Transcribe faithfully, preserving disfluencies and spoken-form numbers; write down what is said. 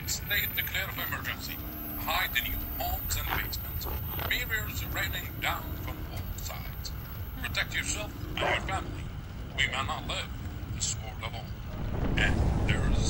State declare of emergency. Hide in your homes and basements. Barriers raining down from all sides. Protect yourself and your family. We may not live this world alone. And there is